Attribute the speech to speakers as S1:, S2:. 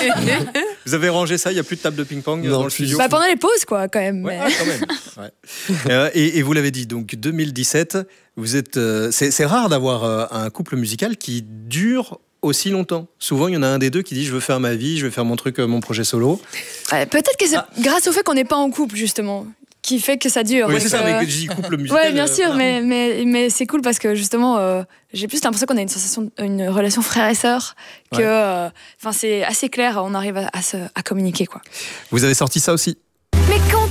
S1: Vous avez rangé ça, il n'y a plus de table de ping-pong dans le studio?
S2: Pendant les pauses, quoi, quand même.
S1: Ouais, quand même. Ouais. Et vous l'avez dit, donc 2017, vous êtes. C'est rare d'avoir un couple musical qui dure aussi longtemps. Souvent, il y en a un des deux qui dit je veux faire ma vie, je veux faire mon truc, mon projet solo.
S2: Peut-être que c'est grâce au fait qu'on n'est pas en couple, justement, qui fait que ça dure.
S1: Oui, c'est ça, mais je dis couple musical.
S2: Oui, bien sûr, mais c'est cool parce que justement, j'ai plus l'impression qu'on a une relation frère et sœur, que c'est assez clair, on arrive à communiquer, quoi.
S1: Vous avez sorti ça aussi?
S3: Mais quand